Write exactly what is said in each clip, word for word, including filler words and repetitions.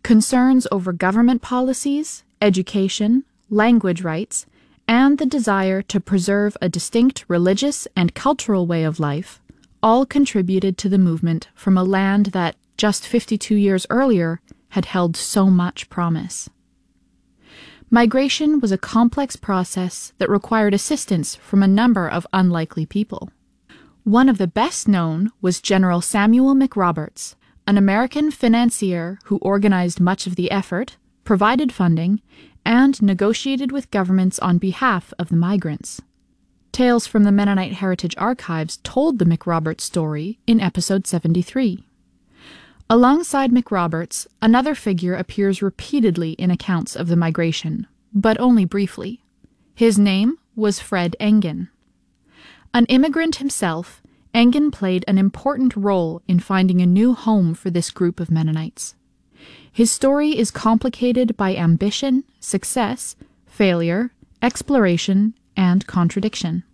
Concerns over government policies, education, language rights, and the desire to preserve a distinct religious and cultural way of life all contributed to the movement from a land that, just fifty-two years earlier, had held so much promise. Migration was a complex process that required assistance from a number of unlikely people. One of the best known was General Samuel McRoberts, an American financier who organized much of the effort, provided funding, and negotiated with governments on behalf of the migrants. Tales from the Mennonite Heritage Archives told the McRoberts story in episode seventy-three. Alongside McRoberts, another figure appears repeatedly in accounts of the migration, but only briefly. His name was Fred Engen. An immigrant himself, Engen played an important role in finding a new home for this group of Mennonites. His story is complicated by ambition, success, failure, exploration, and contradiction.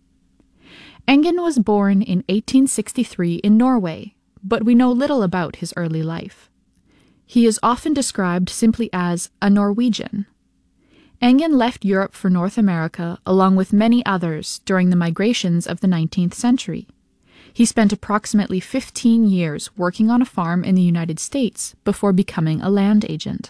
Engen was born in eighteen sixty-three in Norway, but we know little about his early life. He is often described simply as a Norwegian. Engen left Europe for North America along with many others during the migrations of the nineteenth century. He spent approximately fifteen years working on a farm in the United States before becoming a land agent.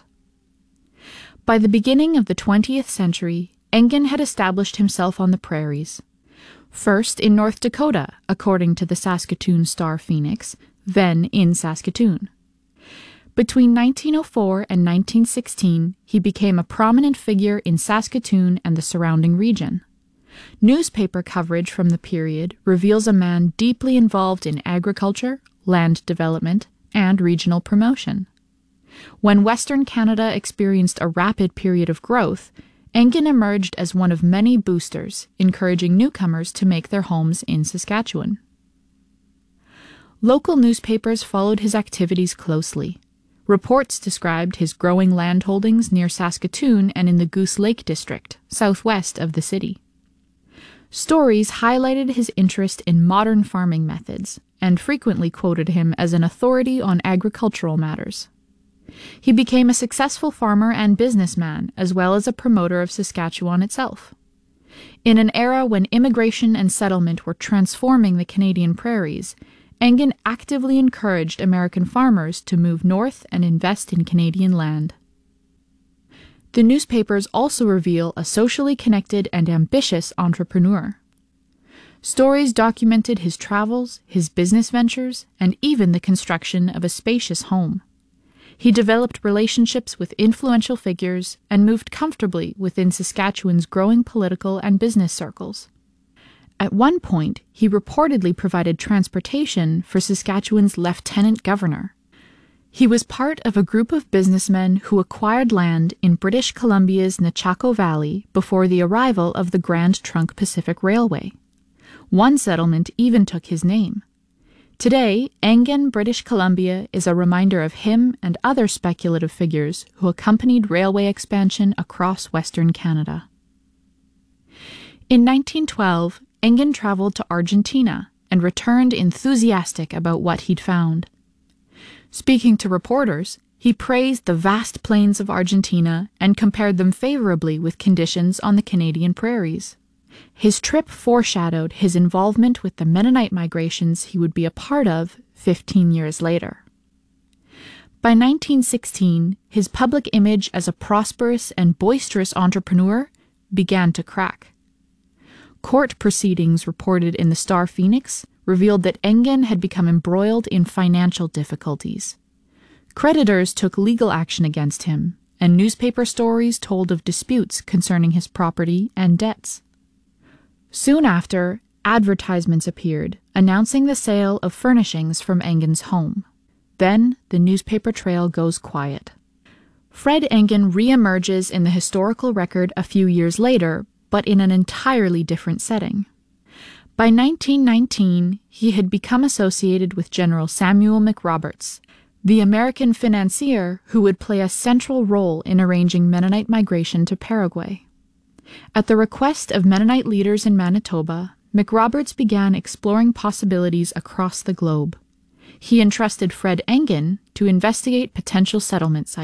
By the beginning of the twentieth century, Engen had established himself on the prairies. First in North Dakota, according to the Saskatoon Star-Phoenix, then in Saskatoon. Between nineteen oh four and nineteen sixteen, he became a prominent figure in Saskatoon and the surrounding region. Newspaper coverage from the period reveals a man deeply involved in agriculture, land development, and regional promotion. When Western Canada experienced a rapid period of growth, Engen emerged as one of many boosters, encouraging newcomers to make their homes in Saskatchewan. Local newspapers followed his activities closely. Reports described his growing landholdings near Saskatoon and in the Goose Lake district, southwest of the city. Stories highlighted his interest in modern farming methods and frequently quoted him as an authority on agricultural matters. He became a successful farmer and businessman, as well as a promoter of Saskatchewan itself. In an era when immigration and settlement were transforming the Canadian prairies, Engen actively encouraged American farmers to move north and invest in Canadian land. The newspapers also reveal a socially connected and ambitious entrepreneur. Stories documented his travels, his business ventures, and even the construction of a spacious home. He developed relationships with influential figures and moved comfortably within Saskatchewan's growing political and business circles. At one point, he reportedly provided transportation for Saskatchewan's lieutenant governor. He was part of a group of businessmen who acquired land in British Columbia's Nechako Valley before the arrival of the Grand Trunk Pacific Railway. One settlement even took his name. Today, Engen, British Columbia, is a reminder of him and other speculative figures who accompanied railway expansion across Western Canada. In nineteen twelve, Engen traveled to Argentina and returned enthusiastic about what he'd found. Speaking to reporters, he praised the vast plains of Argentina and compared them favorably with conditions on the Canadian prairies. His trip foreshadowed his involvement with the Mennonite migrations he would be a part of fifteen years later. By nineteen sixteen, his public image as a prosperous and boisterous entrepreneur began to crack. Court proceedings reported in the Star-Phoenix revealed that Engen had become embroiled in financial difficulties. Creditors took legal action against him, and newspaper stories told of disputes concerning his property and debts. Soon after, advertisements appeared announcing the sale of furnishings from Engen's home. Then the newspaper trail goes quiet. Fred Engen re-emerges in the historical record a few years later, but in an entirely different setting. By nineteen nineteen, he had become associated with General Samuel McRoberts, the American financier who would play a central role in arranging Mennonite migration to Paraguay. At the request of Mennonite leaders in Manitoba, McRoberts began exploring possibilities across the globe. He entrusted Fred Engen to investigate potential settlement sites.